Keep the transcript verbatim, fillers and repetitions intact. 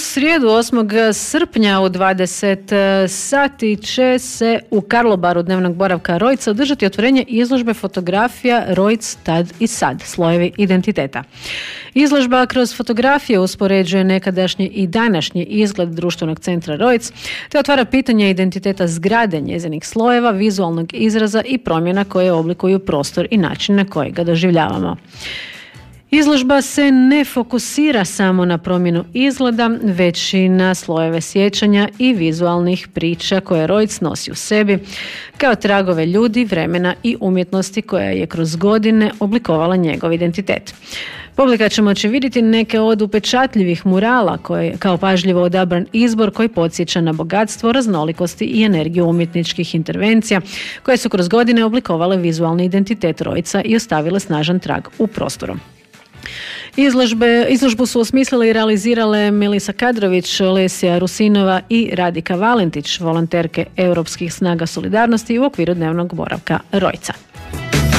srijedu osmog srpnja u dvadeset sati će se u Karlobaru dnevnog boravka Rojca održati otvorenje izložbe fotografija Rojc tad i sad, slojevi identiteta. Izložba kroz fotografije uspoređuje nekadašnji i današnji izgled društvenog centra Rojc, te otvara pitanje identiteta zgrade, njezinih slojeva, vizualnog izraza i promjena koje oblikuju prostor i način na koji ga doživljavamo. Izložba se ne fokusira samo na promjenu izgleda, već i na slojeve sjećanja i vizualnih priča koje Rojc nosi u sebi, kao tragove ljudi, vremena i umjetnosti koja je kroz godine oblikovala njegov identitet. Publika će moći vidjeti neke od upečatljivih murala koje, kao pažljivo odabran izbor koji podsjeća na bogatstvo, raznolikosti i energiju umjetničkih intervencija koje su kroz godine oblikovale vizualni identitet Rojca i ostavile snažan trag u prostoru. Izložbe, izložbu su osmislile i realizirale Melisa Kadrović, Lesija Rusinova i Radika Valentić, volonterke Europskih snaga solidarnosti u okviru dnevnog boravka Rojca.